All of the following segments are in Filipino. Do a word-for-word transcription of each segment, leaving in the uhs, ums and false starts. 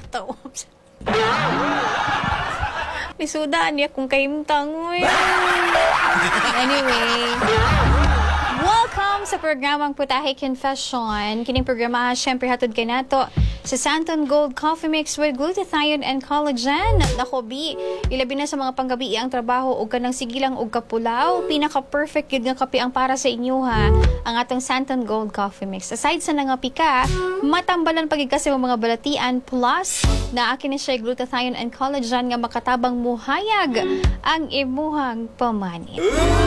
Tawa. Isuda niya kung kaimtang mo eh. Anyway, welcome sa programang Putahe Confession. Kining programa, syempre hatod kay nato sa Santon Gold Coffee Mix with glutathione and collagen. Nako, B, ilabi na sa mga panggabi ang trabaho o kanang sigilang o kapulaw. Pinaka-perfect yun nga kape ang para sa inyo ha. Ang atong Santon Gold Coffee Mix. Aside sa nangapi ka, matambalan pagig kasi mga balatian plus na akin na siya glutathione and collagen nga makatabang muhayag ang imuhang pamanit.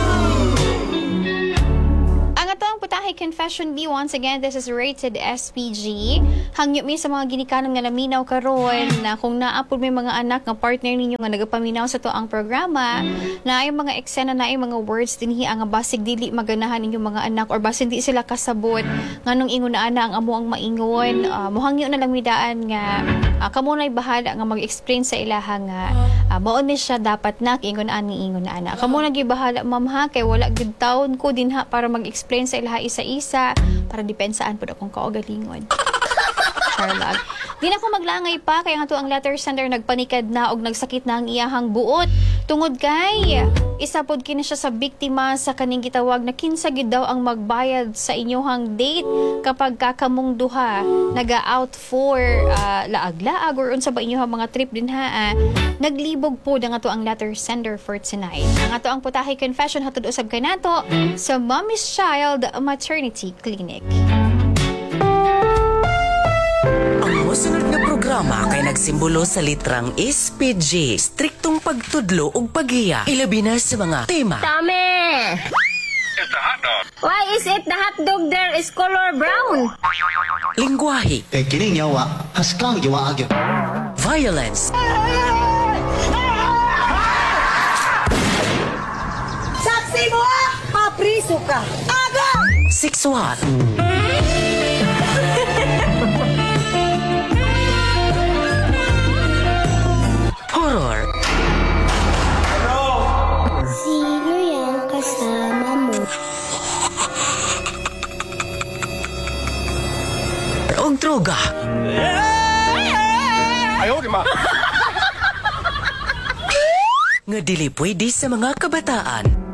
Ang atong Putahe Confession B, once again, this is rated S P G. Hangyo mi sa mga ginikanan nga naminaw karon na kung naapod may mga anak nga partner ninyo nga nagapaminaw sa to ang programa, na ay mga eksena na ay mga words dinhi ang basig dili maganahan ninyo mga anak or basin di sila kasabot nganong ingon na ana ang amo ang maingon, uh, mohangyo na lang midaan nga uh, kamo nay bahala nga mag-explain sa ilaha nga uh, mao ni siya dapat nak ingon ani ingon na ana. Kamo na gibahala ma'am ha kay wala gid taon ko dinha para mag-explain sa ilaha isa-isa para dipensaan pud akong kaugalingon. Charlag. Di na ko maglangay pa kaya nga to ang letter sender nagpanikad na og nagsakit na ang iyahang buot. Tungod kay isa pod kini siya sa biktima sa kaning gitawag na kinsa gid daw ang magbayad sa inyohang date kapag kakamong duha naga-out for uh, laag-laag or unsa ba inyohang mga trip din ha. Uh, naglibog po nga to ang letter sender for tonight. Ang ato ang Putahe Confession hatod usab kay nato sa Mommy's Child Maternity Clinic. Musunod nga programa kay nagsimbolo sa litrang S P G, striktong pagtudlo ug paghiya. Ilabi na sa mga tema. Tame! It's a hot dog. Why is it the hot dog there is color brown? Lingwahe. Kay kining yawa, haskang yawa agyo. Violence. Saksi mo! Mapriso ka! Aga! Sexual. Horror. Sino yung kasama mo? Og droga. Ayaw, di ma. Nga dili pwede sa mga kabataan.